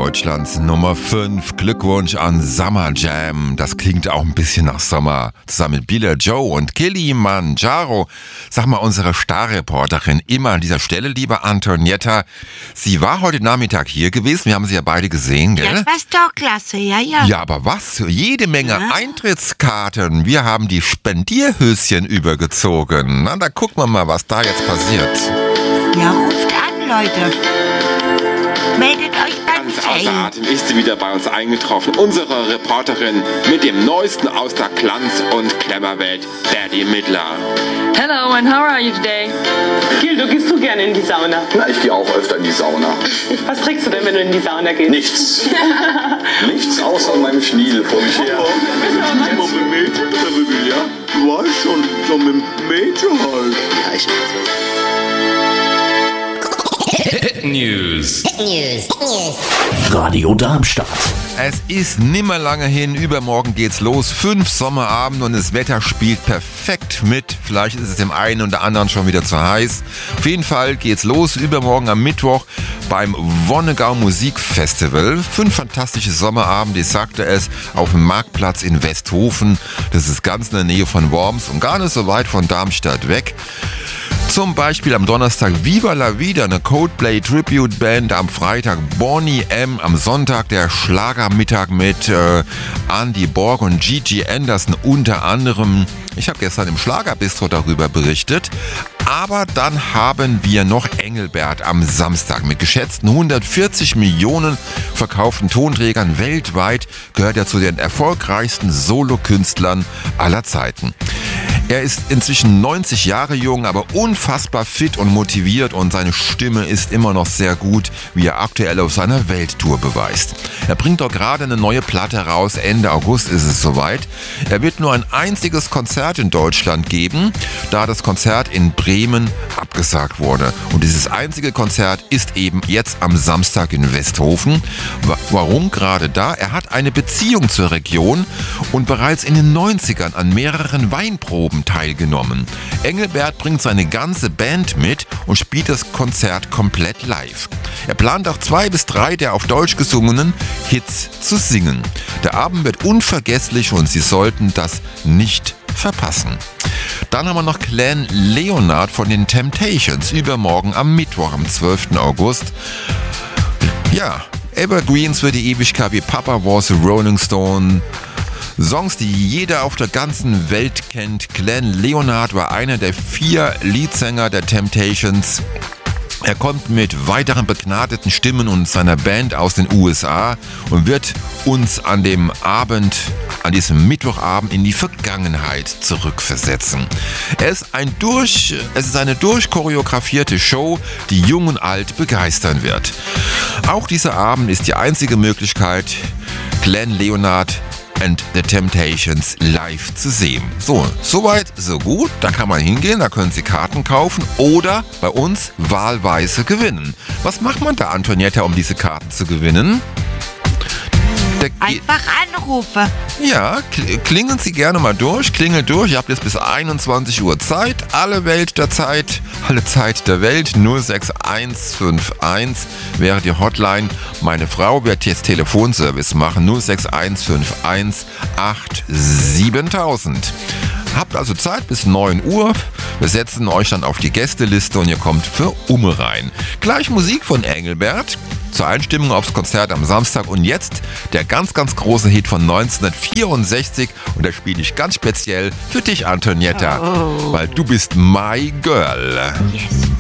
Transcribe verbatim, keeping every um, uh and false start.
Deutschlands Nummer fünf. Glückwunsch an Summer Jam. Das klingt auch ein bisschen nach Sommer. Zusammen mit Billie Joe und Kilimanjaro. Sag mal, unsere Starreporterin immer an dieser Stelle, liebe Antonietta. Sie war heute Nachmittag hier gewesen. Wir haben sie ja beide gesehen, gell? Ja, das war doch klasse, ja, ja. Ja, aber was? Jede Menge ja. Eintrittskarten. Wir haben die Spendierhöschen übergezogen. Na, da gucken wir mal, was da jetzt passiert. Ja, ruft an, Leute. Meldet euch beim Ganz außer Atem ist sie wieder bei uns eingetroffen. Unsere Reporterin mit dem Neuesten aus der Glanz- und Klemmerwelt, Bärdi Mittler. Hello, and how are you today? Gildo, gehst du gerne in die Sauna? Na, ich gehe auch öfter in die Sauna. Was trägst du denn, wenn du in die Sauna gehst? Nichts. Nichts außer meinem Schniedel vor mich her. Immer mit dem Mädchen drüber, ja? Du weißt schon, so mit dem Mädchen halt. Ja, ich Hit News. Hit News. Hit News. Radio Darmstadt. Es ist nimmer lange hin, übermorgen geht's los. Fünf Sommerabende und das Wetter spielt perfekt mit. Vielleicht ist es dem einen oder anderen schon wieder zu heiß. Auf jeden Fall geht's los übermorgen am Mittwoch beim Wonnegau Musikfestival. Fünf fantastische Sommerabende, ich sagte es, auf dem Marktplatz in Westhofen. Das ist ganz in der Nähe von Worms und gar nicht so weit von Darmstadt weg. Zum Beispiel am Donnerstag Viva la Vida, eine Coldplay Tribute Band. Am Freitag Bonnie M. Am Sonntag der Schlagermittag mit äh, Andy Borg und Gigi Anderson unter anderem. Ich habe gestern im Schlagerbistro darüber berichtet. Aber dann haben wir noch Engelbert am Samstag. Mit geschätzten hundertvierzig Millionen verkauften Tonträgern weltweit gehört er zu den erfolgreichsten Solokünstlern aller Zeiten. Er ist inzwischen neunzig Jahre jung, aber unfassbar fit und motiviert und seine Stimme ist immer noch sehr gut, wie er aktuell auf seiner Welttour beweist. Er bringt auch gerade eine neue Platte raus, Ende August ist es soweit. Er wird nur ein einziges Konzert in Deutschland geben, da das Konzert in Bremen abgesagt wurde. Und dieses einzige Konzert ist eben jetzt am Samstag in Westhofen. Warum gerade da? Er hat eine Beziehung zur Region und bereits in den neunzigern an mehreren Weinproben teilgenommen. Engelbert bringt seine ganze Band mit und spielt das Konzert komplett live. Er plant auch zwei bis drei der auf Deutsch gesungenen Hits zu singen. Der Abend wird unvergesslich und Sie sollten das nicht verpassen. Dann haben wir noch Glenn Leonard von den Temptations übermorgen am Mittwoch, am zwölften August. Ja, Evergreens für die Ewigkeit wie Papa Was, Rolling Stone. Songs, die jeder auf der ganzen Welt kennt. Glenn Leonard war einer der vier Leadsänger der Temptations. Er kommt mit weiteren begnadeten Stimmen und seiner Band aus den U S A und wird uns an dem Abend, an diesem Mittwochabend in die Vergangenheit zurückversetzen. Es ist, ein durch, es ist eine durchchoreografierte Show, die jung und alt begeistern wird. Auch dieser Abend ist die einzige Möglichkeit, Glenn Leonard and the Temptations live zu sehen. So, soweit, so gut. Da kann man hingehen, da können Sie Karten kaufen oder bei uns wahlweise gewinnen. Was macht man da, Antonietta, um diese Karten zu gewinnen? Der Einfach anrufen. Ja, klingeln Sie gerne mal durch, klingelt durch. Ihr habt jetzt bis einundzwanzig Uhr Zeit. Alle Welt der Zeit, alle Zeit der Welt. null sechs eins fünf eins wäre die Hotline. Meine Frau wird jetzt Telefonservice machen. null sechs eins fünf eins acht siebentausend. Habt also Zeit bis neun Uhr. Wir setzen euch dann auf die Gästeliste und ihr kommt für Umme rein. Gleich Musik von Engelbert zur Einstimmung aufs Konzert am Samstag. Und jetzt der ganz, ganz große Hit von neunzehnhundertvierundsechzig. Und da spiele ich ganz speziell für dich, Antonietta. Oh. Weil du bist my girl. Yes.